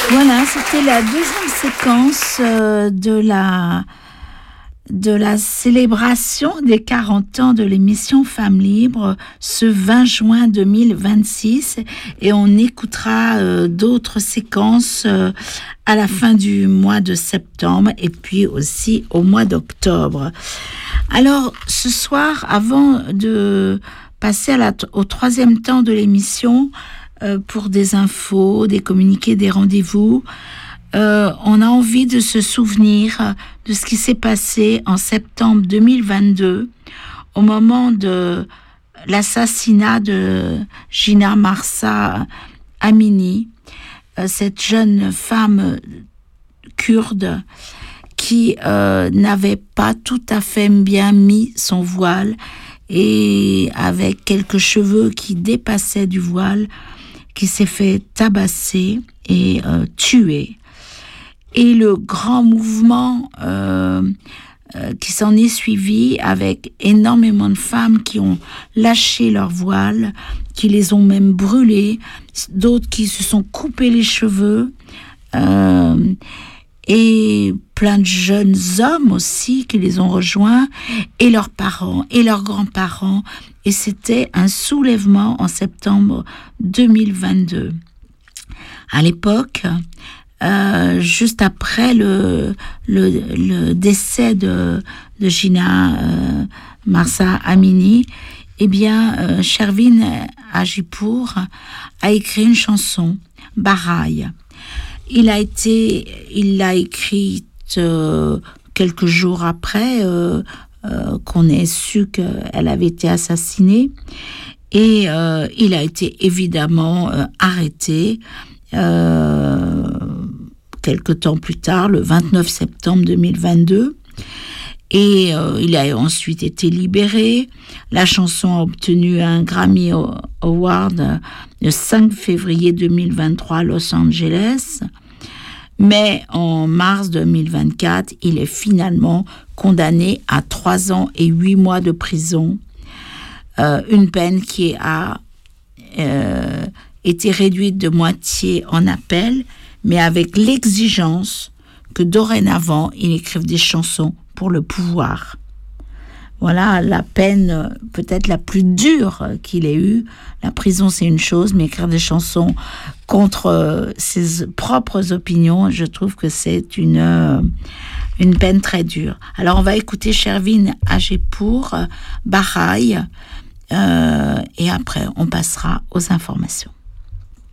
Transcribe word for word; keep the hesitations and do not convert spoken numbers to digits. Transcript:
Voilà, c'était la deuxième séquence euh, de la de la célébration des quarante ans de l'émission Femmes Libres ce vingt juin deux mille vingt-six, et on écoutera euh, d'autres séquences euh, à la fin du mois de septembre et puis aussi au mois d'octobre. Alors ce soir, avant de passer à la, au troisième temps de l'émission, euh, pour des infos, des communiqués, des rendez-vous, Euh, on a envie de se souvenir de ce qui s'est passé en septembre deux mille vingt-deux, au moment de l'assassinat de Jina Mahsa Amini, euh, cette jeune femme kurde qui euh, n'avait pas tout à fait bien mis son voile et avec quelques cheveux qui dépassaient du voile, qui s'est fait tabasser et euh, tuer. Et le grand mouvement euh, euh, qui s'en est suivi, avec énormément de femmes qui ont lâché leur voile, qui les ont même brûlés, d'autres qui se sont coupés les cheveux, euh, et plein de jeunes hommes aussi qui les ont rejoints, et leurs parents, et leurs grands-parents. Et c'était un soulèvement en septembre deux mille vingt-deux. À l'époque, Euh, juste après le, le, le décès de, de Jina euh, Mahsa Amini, eh bien, euh, Shervin Hajipour a écrit une chanson, Baraï. Il a été, il l'a écrite euh, quelques jours après euh, euh, qu'on ait su qu'elle avait été assassinée, et euh, il a été évidemment euh, arrêté. Euh, quelque temps plus tard, le vingt-neuf septembre deux mille vingt-deux, et euh, il a ensuite été libéré. La chanson a obtenu un Grammy Award le cinq février deux mille vingt-trois à Los Angeles, mais en mars deux mille vingt-quatre, il est finalement condamné à trois ans et huit mois de prison, euh, une peine qui a euh, été réduite de moitié en appel, mais avec l'exigence que dorénavant, il écrive des chansons pour le pouvoir. Voilà la peine peut-être la plus dure qu'il ait eue. La prison, c'est une chose, mais écrire des chansons contre ses propres opinions, je trouve que c'est une, une peine très dure. Alors, on va écouter Shervin Hajipour, Baraï, euh, et après, on passera aux informations.